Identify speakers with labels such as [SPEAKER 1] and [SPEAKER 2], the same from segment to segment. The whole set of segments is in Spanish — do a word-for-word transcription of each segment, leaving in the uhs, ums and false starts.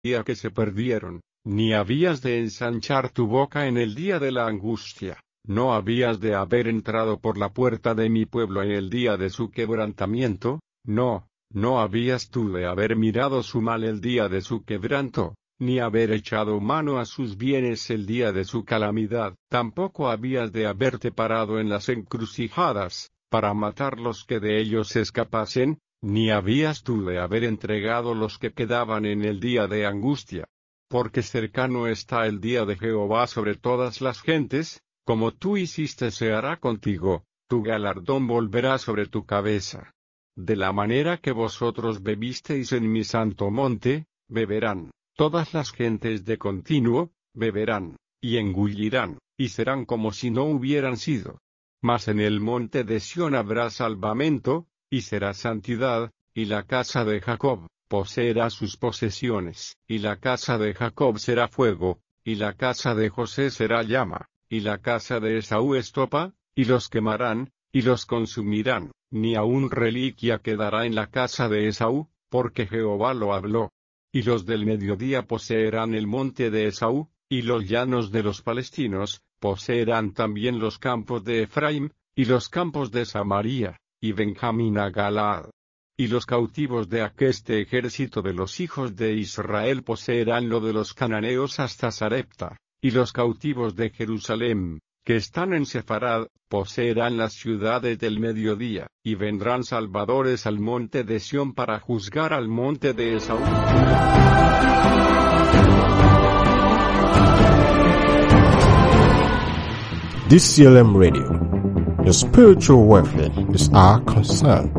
[SPEAKER 1] día que se perdieron, ni habías de ensanchar tu boca en el día de la angustia, no habías de haber entrado por la puerta de mi pueblo en el día de su quebrantamiento, no, no habías tú de haber mirado su mal el día de su quebranto, ni haber echado mano a sus bienes el día de su calamidad, tampoco habías de haberte parado en las encrucijadas, para matar los que de ellos escapasen, ni habías tú de haber entregado los que quedaban en el día de angustia. Porque cercano está el día de Jehová sobre todas las gentes, como tú hiciste se hará contigo, tu galardón volverá sobre tu cabeza. De la manera que vosotros bebisteis en mi santo monte, beberán, todas las gentes de continuo, beberán, y engullirán, y serán como si no hubieran sido. Mas en el monte de Sión habrá salvamento, y será santidad, y la casa de Jacob poseerá sus posesiones, y la casa de Jacob será fuego, y la casa de José será llama, y la casa de Esaú estopa, y los quemarán, y los consumirán, ni aun reliquia quedará en la casa de Esaú, porque Jehová lo habló. Y los del mediodía poseerán el monte de Esaú, y los llanos de los palestinos, poseerán también los campos de Efraín, y los campos de Samaria, y Benjamín a Galaad. Y los cautivos de aqueste ejército de los hijos de Israel poseerán lo de los cananeos hasta Sarepta, y los cautivos de Jerusalén, que están en Sefarad, poseerán las ciudades del mediodía, y vendrán salvadores al monte de Sión para juzgar al monte de Esaú.
[SPEAKER 2] D C L M Radio. Your spiritual welfare is our concern.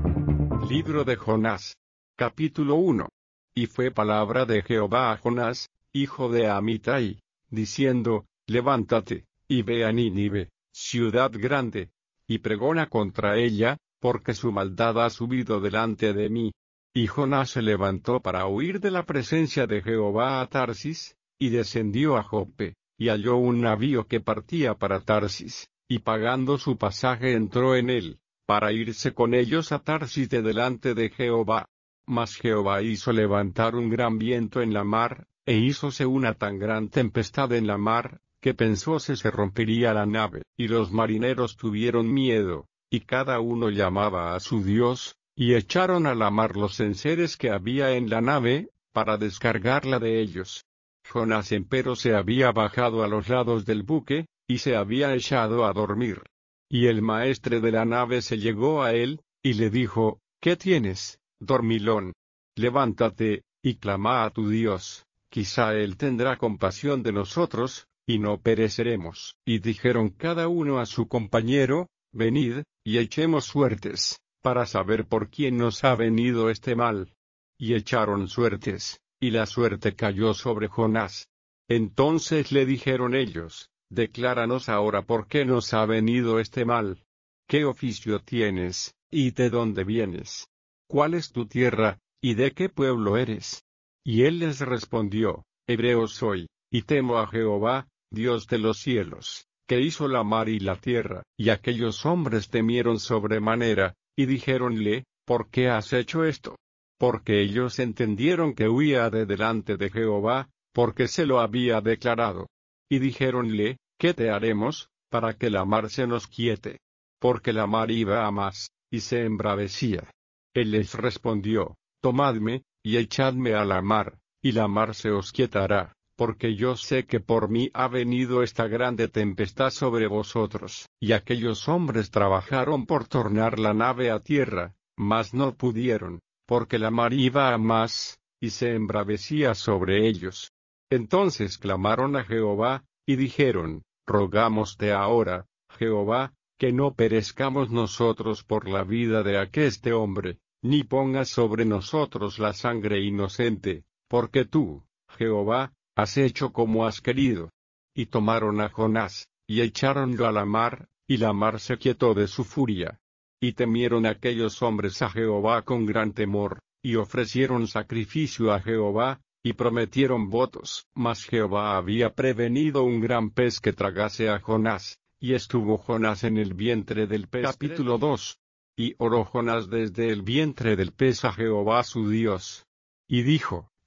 [SPEAKER 1] Libro de Jonás. Capítulo uno. Y fue palabra de Jehová a Jonás, hijo de Amitai, diciendo, levántate, y ve a Nínive, ciudad grande, y pregona contra ella, porque su maldad ha subido delante de mí. Y Jonás se levantó para huir de la presencia de Jehová a Tarsis, y descendió a Joppe, y halló un navío que partía para Tarsis, y pagando su pasaje entró en él, para irse con ellos a Tarsis de delante de Jehová. Mas Jehová hizo levantar un gran viento en la mar, e hízose una tan gran tempestad en la mar, que pensóse se rompería la nave, y los marineros tuvieron miedo, y cada uno llamaba a su Dios, y echaron a la mar los enseres que había en la nave, para descargarla de ellos. Jonás empero se había bajado a los lados del buque, y se había echado a dormir. Y el maestre de la nave se llegó a él, y le dijo, ¿qué tienes, dormilón? Levántate, y clama a tu Dios, quizá él tendrá compasión de nosotros, y no pereceremos. Y dijeron cada uno a su compañero, venid, y echemos suertes, para saber por quién nos ha venido este mal. Y echaron suertes, y la suerte cayó sobre Jonás. Entonces le dijeron ellos, decláranos ahora por qué nos ha venido este mal. ¿Qué oficio tienes, y de dónde vienes? ¿Cuál es tu tierra, y de qué pueblo eres? Y él les respondió, hebreo soy, y temo a Jehová, Dios de los cielos, que hizo la mar y la tierra. Y aquellos hombres temieron sobremanera, y dijéronle, ¿por qué has hecho esto? Porque ellos entendieron que huía de delante de Jehová, porque se lo había declarado. Y dijéronle, ¿qué te haremos, para que la mar se nos quiete? Porque la mar iba a más, y se embravecía. Él les respondió, tomadme, y echadme a la mar, y la mar se os quietará, porque yo sé que por mí ha venido esta grande tempestad sobre vosotros. Y aquellos hombres trabajaron por tornar la nave a tierra, mas no pudieron, porque la mar iba a más, y se embravecía sobre ellos. Entonces clamaron a Jehová, y dijeron, rogámoste ahora, Jehová, que no perezcamos nosotros por la vida de aqueste hombre, ni pongas sobre nosotros la sangre inocente, porque tú, Jehová, has hecho como has querido. Y tomaron a Jonás, y echáronlo a la mar, y la mar se quietó de su furia. Y temieron aquellos hombres a Jehová con gran temor, y ofrecieron sacrificio a Jehová, y prometieron votos. Mas Jehová había prevenido un gran pez que tragase a Jonás, y estuvo Jonás en el vientre del pez. Capítulo dos. Y oró Jonás desde el vientre del pez a Jehová su Dios. Y dijo,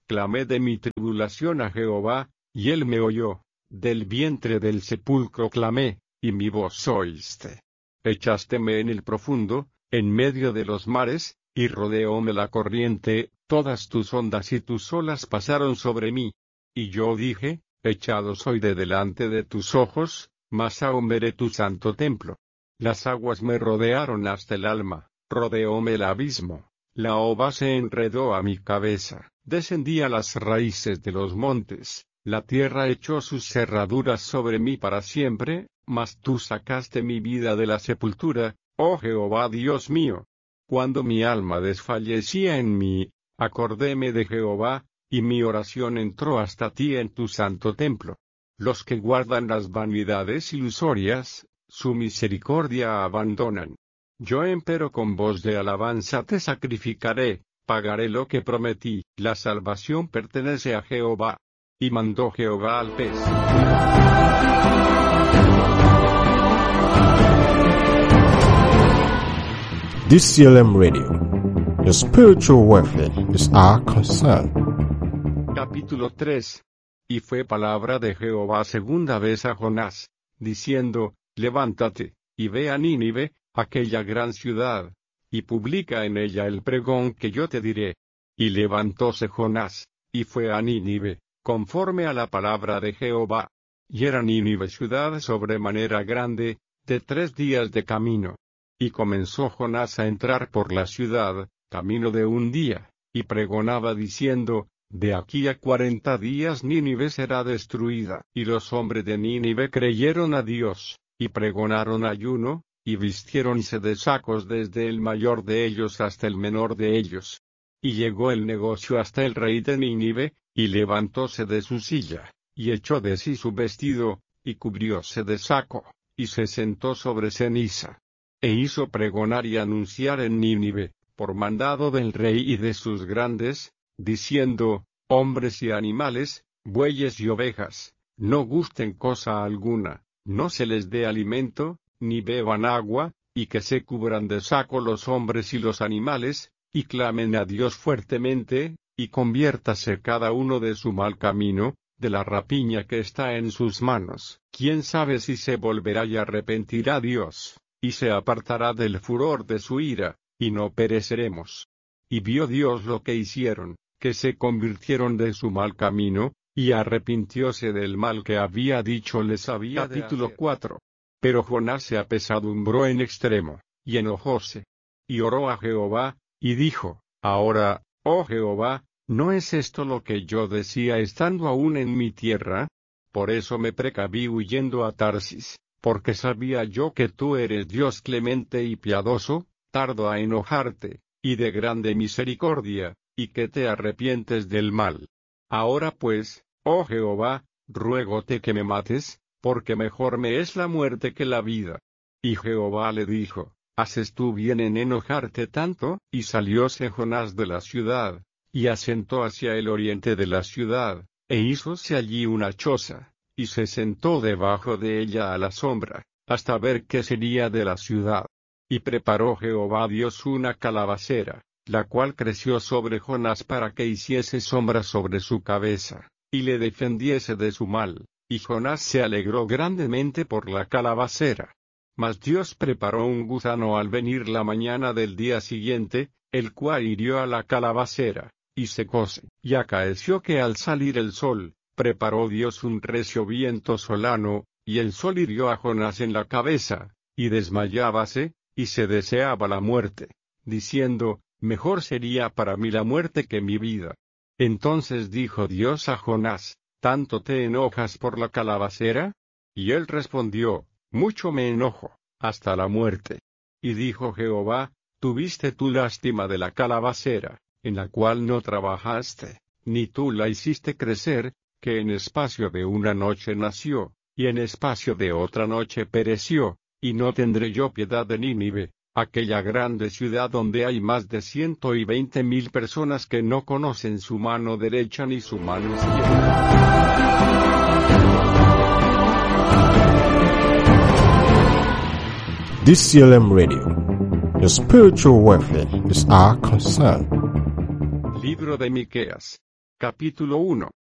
[SPEAKER 1] clamé de mi tribulación a Jehová, y él me oyó. Del vientre del sepulcro clamé, y mi voz oíste. Echásteme en el profundo, en medio de los mares, y rodeóme la corriente, todas tus ondas y tus olas pasaron sobre mí. Y yo dije, echado soy de delante de tus ojos, mas aún veré tu santo templo. Las aguas me rodearon hasta el alma, rodeóme el abismo. La ova se enredó a mi cabeza, descendí a las raíces de los montes, la tierra echó sus cerraduras sobre mí para siempre, mas tú sacaste mi vida de la sepultura, oh Jehová Dios mío. Cuando mi alma desfallecía en mí, acordéme de Jehová, y mi oración entró hasta ti en tu santo templo. Los que guardan las vanidades ilusorias, su misericordia abandonan. Yo empero con voz de alabanza te sacrificaré, pagaré lo que prometí, la salvación pertenece a Jehová. Y mandó Jehová al pez.
[SPEAKER 2] D C L M Radio. Your spiritual welfare is our concern.
[SPEAKER 1] Capítulo tres. Y fue palabra de Jehová segunda vez a Jonás, diciendo, levántate, y ve a Nínive, aquella gran ciudad, y publica en ella el pregón que yo te diré. Y levantóse Jonás, y fue a Nínive, conforme a la palabra de Jehová. Y era Nínive ciudad sobremanera grande, de tres días de camino. Y comenzó Jonás a entrar por la ciudad, camino de un día, y pregonaba diciendo, de aquí a cuarenta días Nínive será destruida. Y los hombres de Nínive creyeron a Dios, y pregonaron ayuno, y vistiéronse de sacos desde el mayor de ellos hasta el menor de ellos. Y llegó el negocio hasta el rey de Nínive, y levantóse de su silla, y echó de sí su vestido, y cubrióse de saco, y se sentó sobre ceniza. E hizo pregonar y anunciar en Nínive, por mandado del rey y de sus grandes, diciendo, hombres y animales, bueyes y ovejas, no gusten cosa alguna, no se les dé alimento, ni beban agua, y que se cubran de saco los hombres y los animales, y clamen a Dios fuertemente, y conviértase cada uno de su mal camino, de la rapiña que está en sus manos. ¿Quién sabe si se volverá y arrepentirá Dios, y se apartará del furor de su ira, y no pereceremos? Y vio Dios lo que hicieron, que se convirtieron de su mal camino, y arrepintióse del mal que había dicho les había de hacer. Capítulo cuatro. Pero Jonás se apesadumbró en extremo, y enojóse. Y oró a Jehová, y dijo, ahora, oh Jehová, ¿no es esto lo que yo decía estando aún en mi tierra? Por eso me precaví huyendo a Tarsis, porque sabía yo que tú eres Dios clemente y piadoso, tardo a enojarte, y de grande misericordia, y que te arrepientes del mal. Ahora pues, oh Jehová, ruégote que me mates, porque mejor me es la muerte que la vida. Y Jehová le dijo, ¿haces tú bien en enojarte tanto? Y salióse Jonás de la ciudad, y asentó hacia el oriente de la ciudad, e hízose allí una choza, y se sentó debajo de ella a la sombra, hasta ver qué sería de la ciudad. Y preparó Jehová Dios una calabacera, la cual creció sobre Jonás para que hiciese sombra sobre su cabeza, y le defendiese de su mal, y Jonás se alegró grandemente por la calabacera. Mas Dios preparó un gusano al venir la mañana del día siguiente, el cual hirió a la calabacera, y secóse. Y acaeció que al salir el sol, preparó Dios un recio viento solano, y el sol hirió a Jonás en la cabeza, y desmayábase, y se deseaba la muerte, diciendo, mejor sería para mí la muerte que mi vida. Entonces dijo Dios a Jonás, ¿tanto te enojas por la calabacera? Y él respondió, mucho me enojo, hasta la muerte. Y dijo Jehová, tuviste tú lástima de la calabacera, en la cual no trabajaste, ni tú la hiciste crecer, que en espacio de una noche nació, y en espacio de otra noche pereció, y no tendré yo piedad de Nínive, aquella grande ciudad donde hay más de ciento y veinte mil personas que no conocen su mano derecha ni su mano izquierda.
[SPEAKER 2] D C L M Radio. Your spiritual welfare is our concern.
[SPEAKER 1] Libro de Miqueas. Capítulo uno.